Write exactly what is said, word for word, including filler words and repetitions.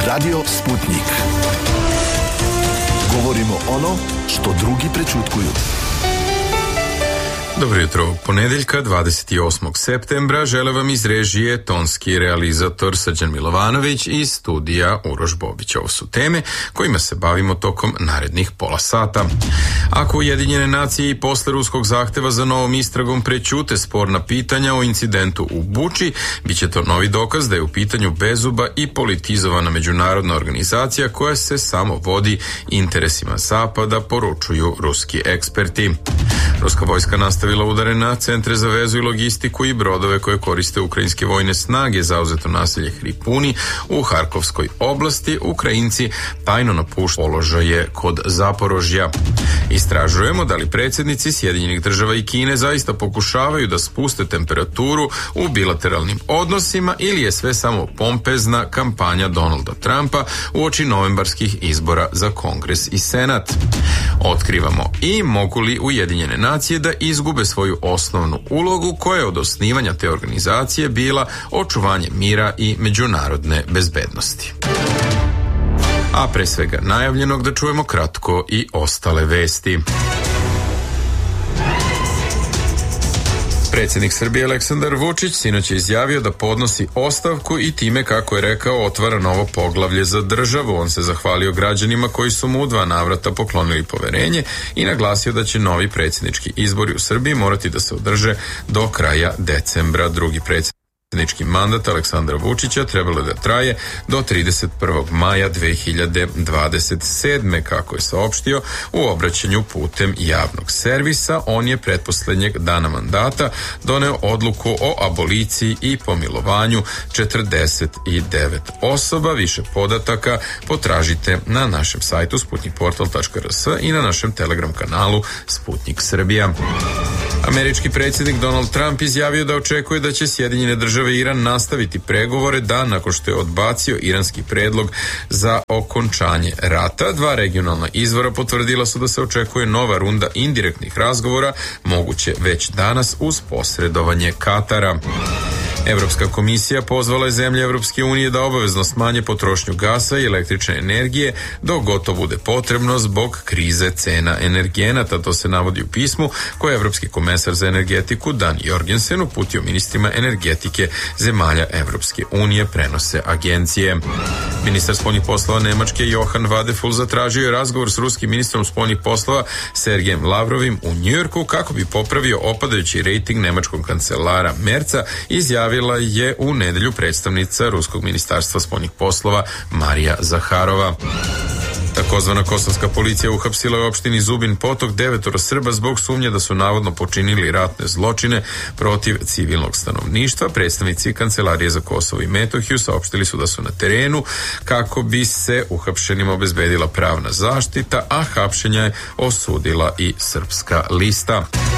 Radio Sputnik. Govorimo ono što drugi prećutkuju. Dobro jutro. Ponedeljka dvadeset osmog septembra žele vam iz režije tonski realizator Srđan Milovanović i studija Uroš Bobić. Ovo su teme kojima se bavimo tokom narednih pola sata. Ako Ujedinjene nacije i posle ruskog zahteva za novom istragom prećute sporna pitanja o incidentu u Buči, bit će to novi dokaz da je u pitanju bezuba i politizovana međunarodna organizacija koja se samo vodi interesima Zapada, poručuju ruski eksperti. Ruska vojska nastavila udare na centre za vezu i logistiku i brodove koje koriste ukrajinske vojne snage. Zauzeto naselje Hripuni u Harkovskoj oblasti. Ukrajinci tajno napuštaju položaje kod Zaporožja. Istražujemo da li predsjednici Sjedinjenih država i Kine zaista pokušavaju da spuste temperaturu u bilateralnim odnosima ili je sve samo pompezna kampanja Donalda Trumpa uoči novembarskih izbora za Kongres i Senat. Otkrivamo i mogu li Ujedinjene nacije da izgube svoju osnovnu ulogu koja je od osnivanja te organizacije bila očuvanje mira i međunarodne bezbednosti. A pre svega najavljenog da čujemo kratko i ostale vesti. Predsjednik Srbije Aleksandar Vučić sinoć je izjavio da podnosi ostavku i time, kako je rekao, otvara novo poglavlje za državu. On se zahvalio građanima koji su mu u dva navrata poklonili poverenje i naglasio da će novi predsjednički izbori u Srbiji morati da se održe do kraja decembra. Drugi predsjednik Predsjednički mandat Aleksandra Vučića trebalo da traje do trideset prvog maja dve hiljade dvadeset sedme. Kako je saopštio u obraćanju putem javnog servisa, on je pretposlednjeg dana mandata doneo odluku o aboliciji i pomilovanju četrdeset devet osoba. Više podataka potražite na našem sajtu sputnik portal tačka r s i na našem Telegram kanalu Sputnik Srbija. Američki predsjednik Donald Trump izjavio da očekuje da će Sjedinjene države i Iran nastaviti pregovore dan nakon što je odbacio iranski predlog za okončanje rata. Dva regionalna izvora potvrdila su da se očekuje nova runda indirektnih razgovora, moguće već danas uz posredovanje Katara. Evropska komisija pozvala je zemlje Evropske unije da obavezno smanje potrošnju gasa i električne energije dok gotovo bude potrebno zbog krize cena energenata. To se navodi u pismu koje je Evropski komesar za energetiku Dan Jorgensen uputio ministrima energetike zemalja Evropske unije, prenose agencije. Ministar spoljnih poslova Nemačke Johan Vadeful zatražio je razgovor s ruskim ministrom spoljnih poslova Sergejem Lavrovim u Njujorku kako bi popravio opadajući rejting nemačkog kancelara Merca, izjavila je u nedelju predstavnica Ruskog ministarstva spoljnih poslova Marija Zaharova. Takozvana kosovska policija uhapsila je u opštini Zubin Potok devetoro Srba zbog sumnje da su navodno počinili ratne zločine protiv civilnog stanovništva. Predstavnici Kancelarije za Kosovo i Metohiju saopštili su da su na terenu kako bi se uhapšenima obezbedila pravna zaštita, a hapšenja je osudila i Srpska lista.